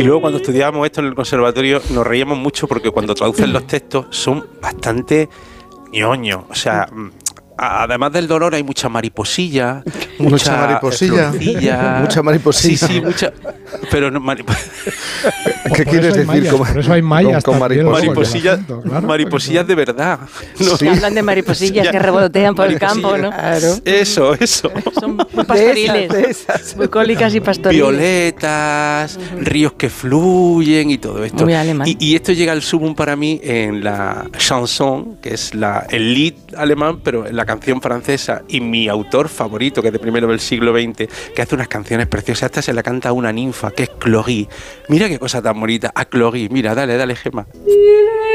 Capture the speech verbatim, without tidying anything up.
luego cuando estudiábamos esto en el conservatorio nos reíamos mucho porque cuando traducen los textos son bastante ñoños. O sea, además del dolor hay mucha mariposilla, mucha, mucha mariposilla, florcilla, mucha mariposilla. Sí, sí, mucha. Pero no, marip... ¿Qué quieres decir? Mayas, Con, por eso hay mayas con, con mariposilla. mariposillas, acento, claro, mariposillas de verdad. No, sí. Hablan de mariposillas que revolotean por el campo, ¿no? Claro. Eso, eso. Son muy pastoriles, de esas, de esas. bucólicas y pastoriles. Violetas, uh-huh. ríos que fluyen y todo esto. Muy alemán. Y, y esto llega al sumum para mí en la chanson, que es la, el lied alemán, pero en la canción francesa, y mi autor favorito, que es de primero del siglo veinte, que hace unas canciones preciosas. Esta se la canta a una ninfa, que es Cloris. Mira qué cosa tan bonita, a Cloris. Mira, dale, dale, Gemma.